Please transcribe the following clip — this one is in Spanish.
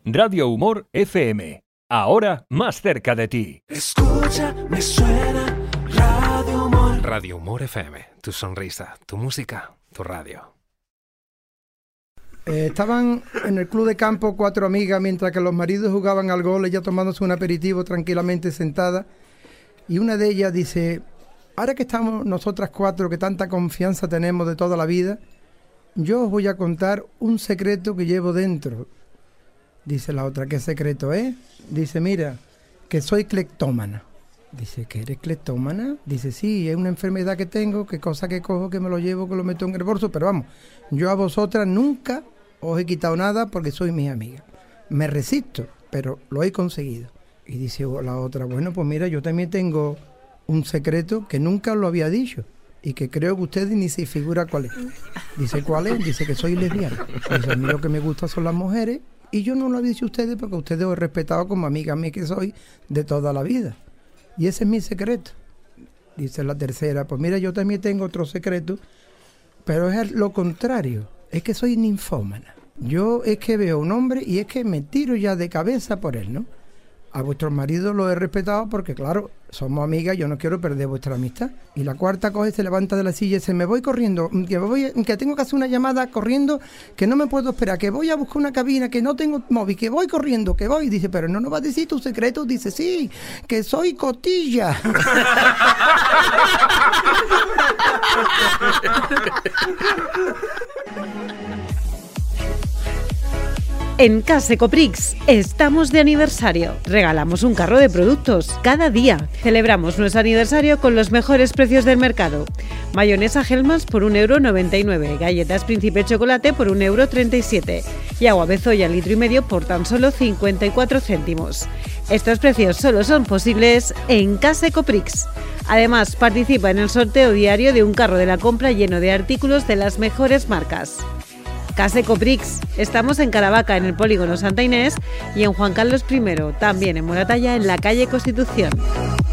Radio Humor FM. Ahora más cerca de ti. Escucha, me suena Radio Humor. Radio Humor FM. Tu sonrisa, tu música, tu radio. Estaban en el club de campo 4 amigas mientras que los maridos jugaban al golf, ella tomándose un aperitivo tranquilamente sentada, y una de ellas dice: ahora que estamos nosotras 4, que tanta confianza tenemos de toda la vida, yo os voy a contar un secreto que llevo dentro. Dice la otra: ¿qué secreto es? Dice: mira, que soy cleptómana. Dice: ¿que eres cleptómana? Dice: sí, es una enfermedad que tengo, que cosa que cojo, que me lo llevo, que lo meto en el bolso, pero vamos, yo a vosotras nunca os he quitado nada porque sois mis amigas. Me resisto, pero lo he conseguido. Y dice la otra: bueno, pues mira, yo también tengo un secreto que nunca os lo había dicho y que creo que ustedes ni se figura cuál es. Dice: ¿cuál es? Dice: que soy lesbiana. Dice: a mí lo que me gusta son las mujeres y yo no lo había dicho a ustedes porque a ustedes os he respetado como amigas mías que soy de toda la vida. Y ese es mi secreto. Dice la tercera: pues mira, yo también tengo otro secreto, pero es lo contrario, es que soy ninfómana. Yo es que veo un hombre y es que me tiro ya de cabeza por él, ¿no? A vuestros maridos los he respetado porque, claro, somos amigas, yo no quiero perder vuestra amistad. Y la cuarta coge, se levanta de la silla y dice: me voy corriendo, que tengo que hacer una llamada corriendo, que no me puedo esperar, que voy a buscar una cabina, que no tengo móvil, que voy corriendo, que voy. Dice: pero no nos va a decir tu secreto. Dice: sí, que soy cotilla. En Case Coprix estamos de aniversario. Regalamos un carro de productos cada día. Celebramos nuestro aniversario con los mejores precios del mercado. Mayonesa Hellmann's por 1,99 €, galletas Príncipe Chocolate por 1,37 € y agua Bezoya litro y medio por tan solo 54 céntimos. Estos precios solo son posibles en Case Coprix. Además, participa en el sorteo diario de un carro de la compra lleno de artículos de las mejores marcas. Case Coprix. Estamos en Caravaca, en el Polígono Santa Inés, y en Juan Carlos I, también en Moratalla, en la calle Constitución.